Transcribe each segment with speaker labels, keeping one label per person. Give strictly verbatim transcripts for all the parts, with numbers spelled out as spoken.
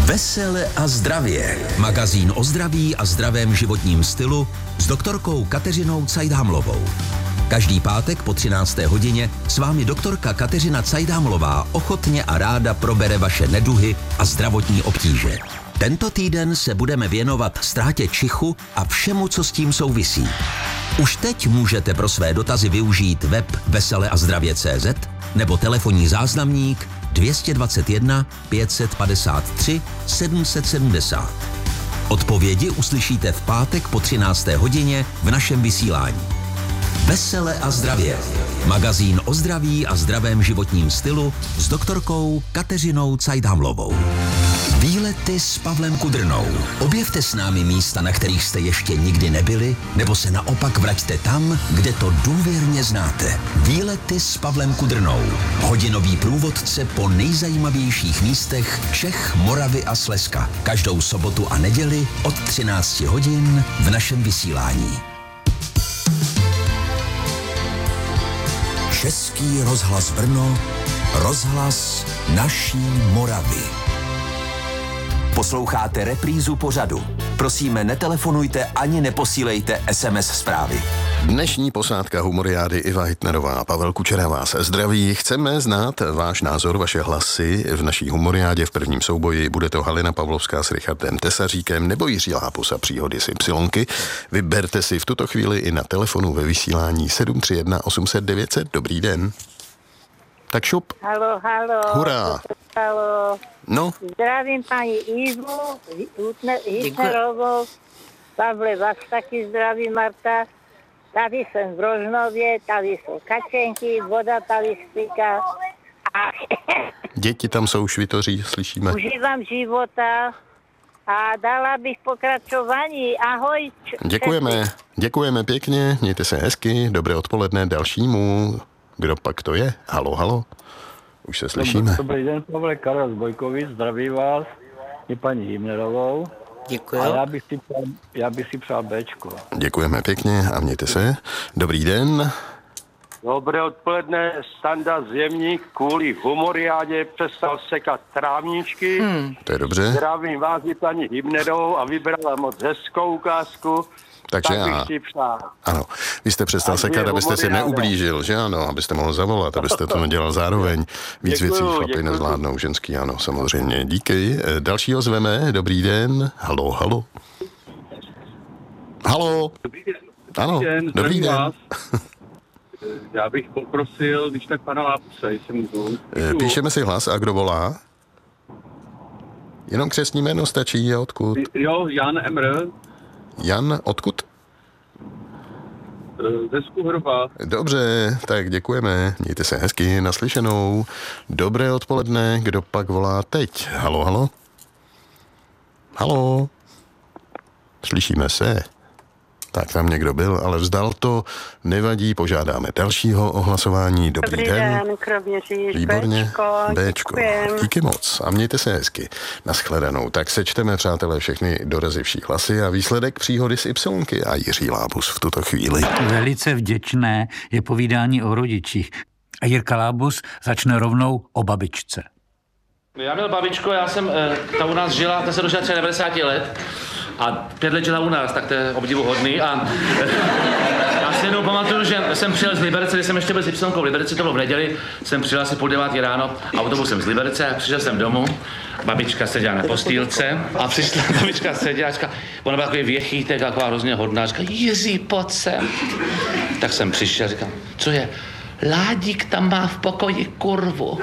Speaker 1: Vesele a zdravě. Magazín o zdraví a zdravém životním stylu s doktorkou Kateřinou Cajdhamlovou. Každý pátek po třinácté hodině s vámi doktorka Kateřina Cajdhamlová ochotně a ráda probere vaše neduhy a zdravotní obtíže. Tento týden se budeme věnovat ztrátě čichu a všemu, co s tím souvisí. Už teď můžete pro své dotazy využít web vesele a zdravě tečka cé zet nebo telefonní záznamník dvě stě dvacet jedna pět set padesát tři sedm set sedmdesát. Odpovědi uslyšíte v pátek po třinácté hodině v našem vysílání. Vesele a zdravě. Magazín o zdraví a zdravém životním stylu s doktorkou Kateřinou Cajdhamlovou. Výlety s Pavlem Kudrnou. Objevte s námi místa, na kterých jste ještě nikdy nebyli, nebo se naopak vraťte tam, kde to důvěrně znáte. Výlety s Pavlem Kudrnou. Hodinový průvodce po nejzajímavějších místech Čech, Moravy a Slezska. Každou sobotu a neděli od třinácti hodin v našem vysílání. Český rozhlas Brno, rozhlas naší Moravy. Posloucháte reprízu pořadu. Prosíme, netelefonujte ani neposílejte es em es zprávy.
Speaker 2: Dnešní posádka Humoriády Iva Hitnerová a Pavel Kučera vás zdraví. Chceme znát váš názor, vaše hlasy v naší Humoriádě v prvním souboji. Bude to Halina Pavlovská s Richardem Tesaříkem nebo Jiří Lápus a příhody z Ypsilonky. Vyberte si v tuto chvíli i na telefonu ve vysílání sedm tři jedna osm set devět set. Dobrý den. Tak šup.
Speaker 3: Halo, halo.
Speaker 2: Hurá.
Speaker 3: Halo.
Speaker 2: No.
Speaker 3: Zdravím paní Ivu Hitnerovou. Pavle, vás taky zdraví, Marta. Tady jsem v Rožnově, tady jsou kačenky, voda tady stíká. A
Speaker 2: Děti tam jsou švitoří, slyšíme.
Speaker 3: užívám života a dala bych pokračování. Ahoj.
Speaker 2: Děkujeme, děkujeme pěkně, mějte se hezky, dobré odpoledne dalšímu. Kdo pak to je? Halo, halo. Už se slyšíme.
Speaker 4: Dobrý den, Pavle, Karel Zbojkovič, zdraví vás i paní Himnerovou.
Speaker 5: Děkuji.
Speaker 4: A já bych si přál, já bych si přál Bčko.
Speaker 2: Děkujeme pěkně a mějte se. Dobrý den.
Speaker 6: Dobré odpoledne, Standa Zemník kvůli Humoriádě přestal sekat trávničky. Hmm.
Speaker 2: To je dobře.
Speaker 6: Zdravím vás i paní Hybnerovou a vybrala moc hezkou ukázku.
Speaker 2: Takže
Speaker 6: tak
Speaker 2: já,
Speaker 6: bych si přál.
Speaker 2: ano, vy jste přestal sekat, abyste si neublížil, že ano, abyste mohl zavolat, abyste to nedělal zároveň. Víc
Speaker 6: Děkuju,
Speaker 2: věcí chlapi
Speaker 6: děkuju.
Speaker 2: nezvládnou, ženský ano, samozřejmě. Díky. Dalšího zveme, dobrý den. Halo, halo. Halo.
Speaker 7: Dobrý den.
Speaker 2: Ano,
Speaker 7: den,
Speaker 2: dobrý den.
Speaker 7: vás. Já bych poprosil, když tak pana Lápuse, jestli můžu.
Speaker 2: Píšeme si hlas a kdo volá? Jenom křestní jméno stačí a odkud?
Speaker 7: Jo, Jan Emr,
Speaker 2: Jan, odkud?
Speaker 7: ze Skuhrova.
Speaker 2: Dobře, tak děkujeme. Mějte se hezky, naslyšenou. Dobré odpoledne, kdo pak volá teď? Halo, halo? Halo? Slyšíme se. Tak tam někdo byl, ale vzdal to. Nevadí, požádáme dalšího o hlasování. Dobrý,
Speaker 3: Dobrý
Speaker 2: den.
Speaker 3: den, Kroměříž.
Speaker 2: Výborně.
Speaker 3: Béčko.
Speaker 2: Béčko.
Speaker 3: Děkujem.
Speaker 2: Díky moc a mějte se hezky. Naschledanou. Tak sečteme, přátelé, všechny dorazivší hlasy a výsledek příhody z Ypsilonky a Jiří Lábus v tuto chvíli.
Speaker 8: Velice vděčné je povídání o rodičích. A Jirka Lábus začne rovnou o babičce.
Speaker 9: Já měl babičko, já jsem, ta u nás žila, ta se dožila třeba devadesát let a pět let žila u nás, tak to je obdivuhodný a já si jednou pamatuju, že jsem přijel z Liberce, když jsem ještě byl s Ypsilonkou v Liberci, to bylo v neděli, jsem přijel asi půl devátý ráno autobusem z Liberce a přišel jsem domů, babička seděla na postýlce a přišla babička seděla a říká, ona byla takový věchýtek, taková hrozně hodná, říká, Jiří, pojď sem. Tak jsem přišel a říkám, co je? Ládík tam má v pokoji kurvu.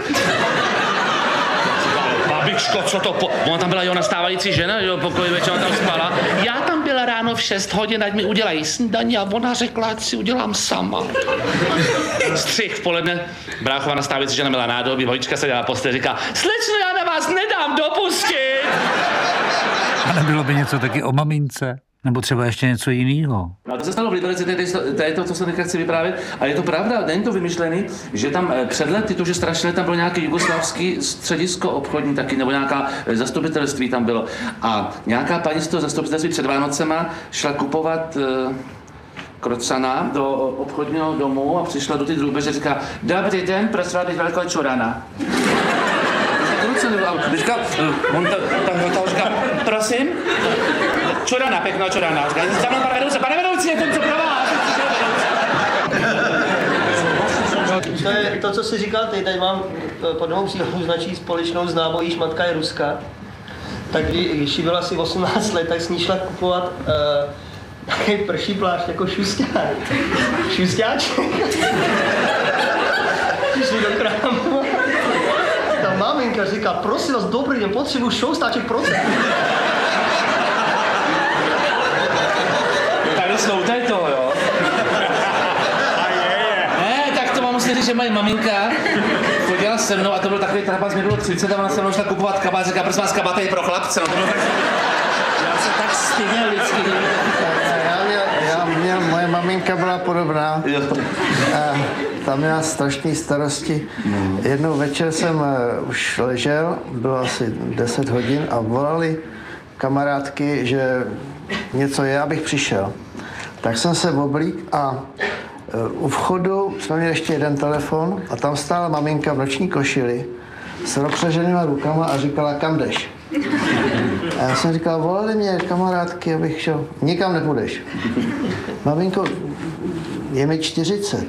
Speaker 9: Babičko, co to po... Ona tam byla jeho nastávající žena, jo, pokoji večer tam spala. Já tam byla ráno v šest hodin, ať mi udělají snídaní a ona řekla, ať si udělám sama. Střih v poledne, bráchová nastávající žena byla nádobí, babička seděla na posteli, říká, slečno, já na vás nedám dopustit.
Speaker 8: A nebylo by něco taky o mamince? Nebo třeba ještě něco jiného.
Speaker 9: No to se stalo v Liberci, to je to, co se teďka chci vyprávět. A je to pravda, není to vymyšlený, že tam před lety, to, že strašně tam bylo nějaké jugoslavský středisko obchodní taky, nebo nějaká zastupitelství tam bylo. A nějaká paní z toho zastupitelství před Vánocema šla kupovat uh, krocana do obchodního domu a přišla do ty drůbeže a říká, dobrý den, prosím vás, velkou čurana. akcentu. A říkal, on ta, ta, ta říká, prosím, čo rána, pěkná, čo rána. Říká, za mnou pane vedoucí, pane vedoucí, je to něco pro vás.
Speaker 5: To je to, co jsi říkal ty, tady mám po dvou příhodů značí společnou známou, jíž matka je Ruska. Tak když jí byla asi osmnáct let, tak s ní šla kupovat uh, takový prší plášť jako šusťák. Šusťáček. Šli do krámu. Ta maminka říká, prosím vás, dobrý den, potřebuji šustáček procent.
Speaker 9: Tady sloutaj to, jo. Ne, tak to mám musím říct, že moje maminka chodila se mnou a to byl takový trapas, mi bylo třicet a ona se mnou šla kupovat kabát, říká, prosím vás, kabát je pro chlapce, no to bylo tak... Já se tak styděl vždycky.
Speaker 10: Já měl, já měl, moje maminka byla podobná. A tam měla strašné starosti. Jednou večer jsem uh, už ležel, bylo asi deset hodin a volali kamarádky, že něco je, abych přišel. Tak jsem se oblík a u vchodu jsme měli ještě jeden telefon a tam stála maminka v noční košili s rozpřeženýma rukama a říkala, kam jdeš? A já jsem říkal, volali mě kamarádky, abych šel. Nikam nepůjdeš. Maminko, je mi čtyřicet.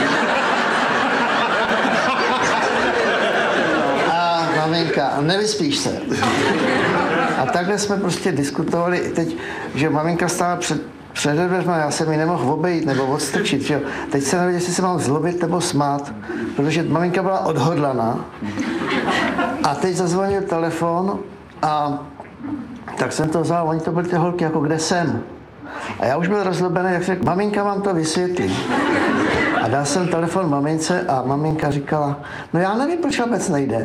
Speaker 10: A maminka, nevyspíš se. A takhle jsme prostě diskutovali teď, že maminka stála před Před dveřma, já jsem ji nemohl obejít nebo odstrčit, že jo. Teď se nevěděl, jestli se mám zlobit nebo smát, protože maminka byla odhodlaná. A teď zazvonil telefon a tak jsem to vzal, oni to byly ty holky, jako kde jsem. A já už byl rozlobený, jak řekl, maminka vám to vysvětlí. A dal jsem telefon mamince a maminka říkala, no já nevím, proč vůbec nejde.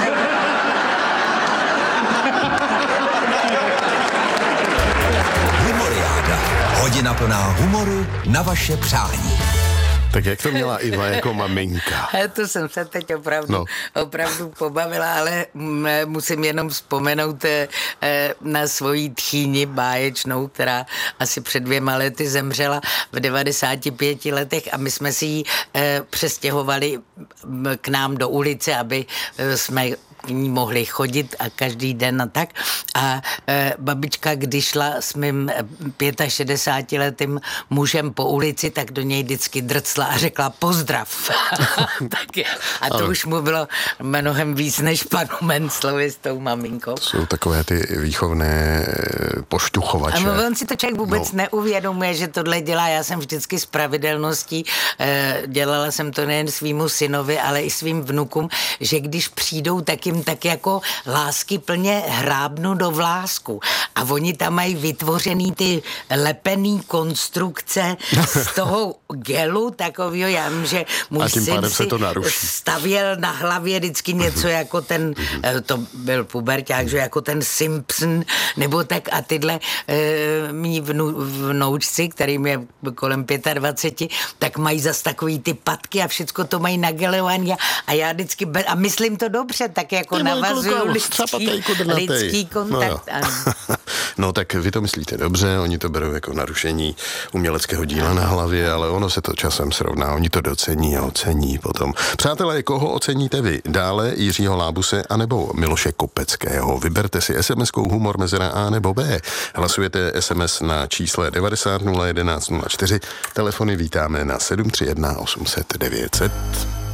Speaker 1: Hodina plná humoru na vaše přání.
Speaker 2: Tak jak to měla Iva jako maminka?
Speaker 11: To jsem se teď opravdu,
Speaker 2: no.
Speaker 11: opravdu pobavila, ale musím jenom vzpomenout na svoji tchýni báječnou, která asi před dvěma lety zemřela v devadesáti pěti letech a my jsme si ji přestěhovali k nám do ulice, aby jsme k ní mohli chodit a každý den a tak. A e, babička, když šla s mým šedesátiletým mužem po ulici, tak do něj vždycky drcla a řekla pozdrav. Tak je. A to ale už mu bylo mnohem víc než panu Menclovi s tou maminkou.
Speaker 2: Jsou takové ty výchovné poštuchovače.
Speaker 11: A on si to člověk vůbec no. neuvědomuje, že tohle dělá. Já jsem vždycky s pravidelností, e, dělala jsem to nejen svýmu synovi, ale i svým vnukům, že když přijdou, tak jim tak jako lásky plně hrábnu do vlásku. A oni tam mají vytvořený ty lepený konstrukce z toho gelu takovýho, já vím, že můj syn si stavěl na hlavě vždycky něco jako ten, to byl puberťák, že jako ten Simpson, nebo tak a tyhle e, mý vnu, vnoučci, kterým je kolem dvacet pět, tak mají zas takový ty patky a všecko to mají nagelovaný a já vždycky, be, a myslím to dobře, tak jako navazují lidský, lidský kontakt.
Speaker 2: No, no tak vy to myslíte dobře, oni to berou jako narušení uměleckého díla na hlavě, ale ono se to časem srovná, oni to docení a ocení potom. Přátelé, koho oceníte vy? Dále Jiřího Lábuse anebo Miloše Kopeckého? Vyberte si es em eskou humor mezera A nebo B. Hlasujete es em es na čísle devadesát nula jedenáct nula čtyři. Telefony vítáme na sedm tři jedna osm set devět set.